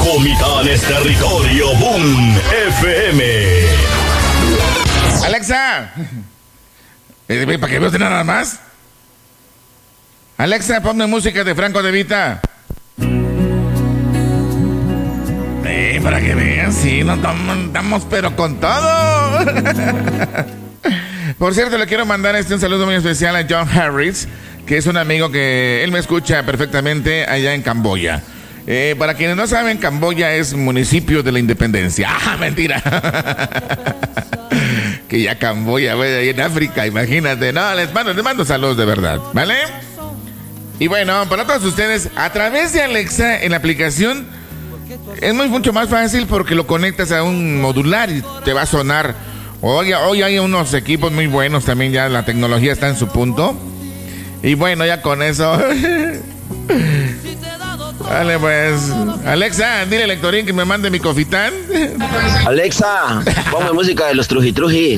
Comitán es territorio Boom FM. Alexa, ¿para qué veo de nada más? Alexa, ponme música de Franco De Vita. Para que vean, sí, nos damos pero con todo. Por cierto, le quiero mandar un saludo muy especial a John Harris, que es un amigo que él me escucha perfectamente allá en Camboya. Para quienes no saben, Camboya es municipio de la independencia. ¡Ah, mentira! Que ya Camboya, güey, ahí en África, imagínate. No, les mando saludos de verdad, ¿vale? Y bueno, para todos ustedes, a través de Alexa en la aplicación, es mucho más fácil porque lo conectas a un modular y te va a sonar. Hoy hay unos equipos muy buenos también, ya la tecnología está en su punto. Y bueno, ya con eso. Vale, pues. Alexa, dile al Lectorín que me mande mi cofitán. Alexa, ponme música de los Truji.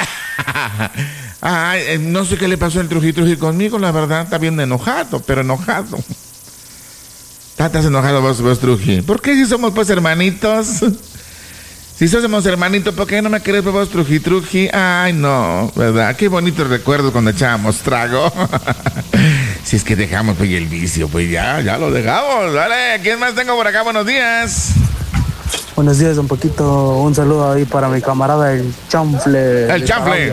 No sé qué le pasó al Truji conmigo, la verdad. Está bien enojado, pero enojado. ¿Estás enojado vos, Truji? ¿Por qué si somos pues hermanitos? Si somos hermanitos, ¿por qué no me querés vos, Truji? Ay, no, ¿verdad? Qué bonitos recuerdos cuando echábamos trago. Si es que dejamos pues el vicio, pues ya lo dejamos. Vale, ¿quién más tengo por acá? Buenos días. Buenos días, un poquito, un saludo ahí para mi camarada el Chanfle. El Chanfle.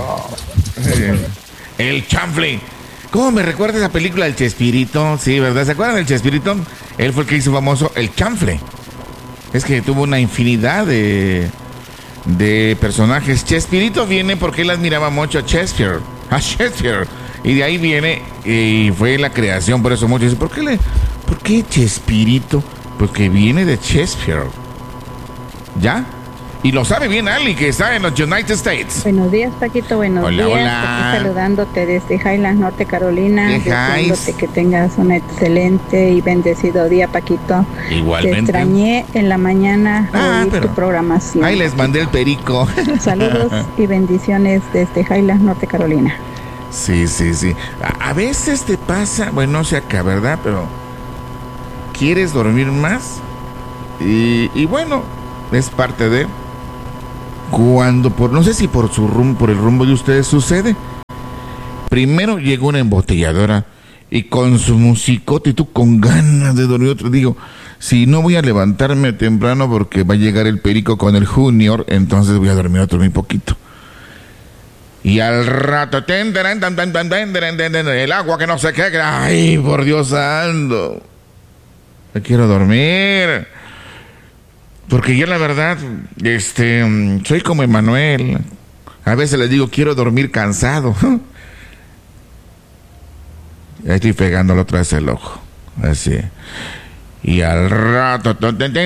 El Chanfle. ¿Cómo me recuerda esa película El Chespirito? Sí, ¿verdad? ¿Se acuerdan del Chespirito? Él fue el que hizo famoso el Chanfle. Es que tuvo una infinidad de personajes. Chespirito viene porque él admiraba mucho a Shakespeare. Y de ahí viene y fue la creación, por eso muchos dicen, ¿por qué Chespirito? Porque viene de Shakespeare. ¿Ya? Y lo sabe bien Ali, que está en los United States. Buenos días, Paquito, buenos días. Hola. Aquí saludándote desde Highlands, Norte Carolina. Deseándote Deseándote que tengas un excelente y bendecido día, Paquito. Igualmente. Te extrañé en la mañana oír tu programación. Ahí les mandé el perico. Saludos y bendiciones desde Highlands, Norte Carolina. Sí. A veces te pasa, bueno, no sé acá, ¿verdad? Pero quieres dormir más y bueno, es parte de... Cuando no sé si por el rumbo de ustedes sucede. Primero llegó una embotelladora y con su musicote y tú con ganas de dormir otro. Digo, si no voy a levantarme temprano porque va a llegar el perico con el Junior, entonces voy a dormir muy poquito. Y al rato, el agua que no sé qué, ay, por Dios santo, me quiero dormir. Porque yo la verdad, soy como Emanuel. A veces les digo, quiero dormir cansado. Ahí estoy pegándole otra vez el ojo. Así. Y al rato,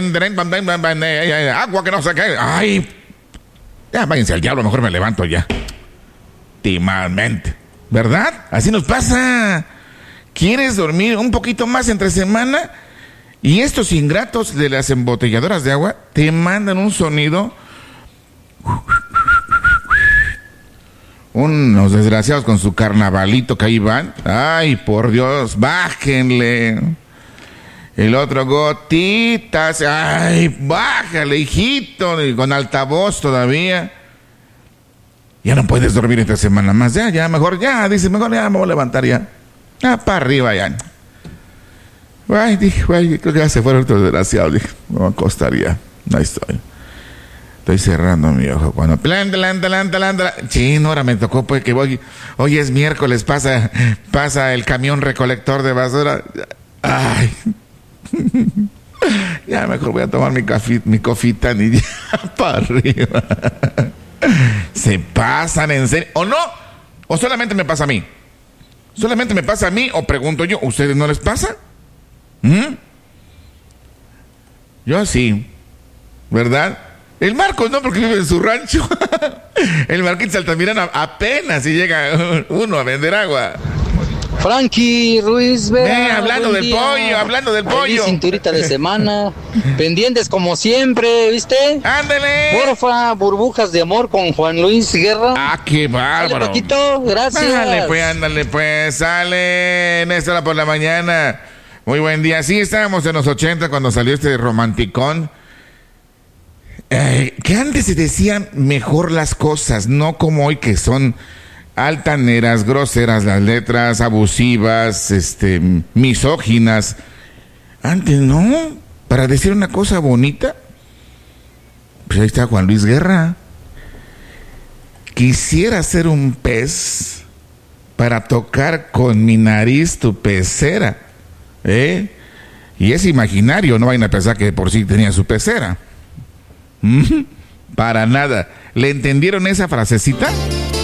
agua que no sé qué. Ay, ya váyanse al diablo, mejor me levanto ya. Timalmente. ¿Verdad? Así nos pasa. ¿Quieres dormir un poquito más entre semana? Y estos ingratos de las embotelladoras de agua te mandan un sonido. Unos desgraciados con su carnavalito que ahí van. Ay, por Dios, bájenle. El otro, gotitas. Ay, bájale, hijito. Y con altavoz todavía. Ya no puedes dormir esta semana más. Ya, mejor ya. Dice, mejor ya me voy a levantar ya. Para arriba ya. Ay, dije, creo que ya se fueron otros desgraciados. Dije, no me acostaría. Ahí estoy. Estoy cerrando mi ojo. Cuando. Sí, no, ahora me tocó, pues, que hoy es miércoles, pasa el camión recolector de basura. Ay. Ya mejor voy a tomar mi cofitán y ya para arriba. Se pasan en serio. ¿O no? ¿O solamente me pasa a mí? ¿Solamente me pasa a mí o pregunto yo? ¿Ustedes no les pasa? Yo sí, ¿verdad? El Marcos no, porque vive en su rancho. El Marquito Altamirano apenas si llega uno a vender agua. Frankie Ruiz Vera, hablando del pollo. Cinturita de semana. Pendientes como siempre, ¿viste? ¡Ándale! Porfa, burbujas de amor con Juan Luis Guerra. ¡Ah, qué bárbaro! Paquito, gracias. Ándale pues, sale en esta hora por la mañana. Muy buen día. Sí, estábamos en los 80 cuando salió este romanticón. Que antes se decían mejor las cosas, no como hoy que son altaneras, groseras las letras, abusivas, misóginas. Antes no, para decir una cosa bonita, pues ahí está Juan Luis Guerra. Quisiera ser un pez para tocar con mi nariz tu pecera, y es imaginario, no vayan a pensar que por sí tenía su pecera. Para nada. ¿Le entendieron esa frasecita?